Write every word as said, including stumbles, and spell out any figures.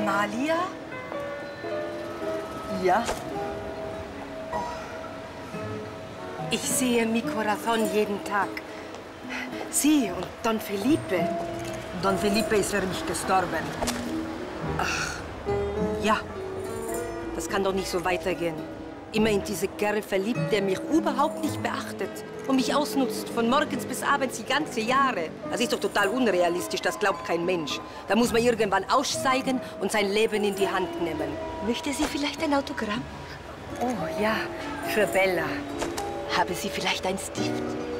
Amalia? Ja? Oh. Ich sehe mi Corazón jeden Tag. Sie und Don Felipe. Don Felipe ist für mich gestorben. Ach, ja. Das kann doch nicht so weitergehen. Immer in diese Kerl verliebt, der mich überhaupt nicht beachtet und mich ausnutzt, von morgens bis abends die ganze Jahre. Das ist doch total unrealistisch, das glaubt kein Mensch. Da muss man irgendwann aussteigen und sein Leben in die Hand nehmen. Möchte sie vielleicht ein Autogramm? Oh ja, für Bella. Habe sie vielleicht einen Stift?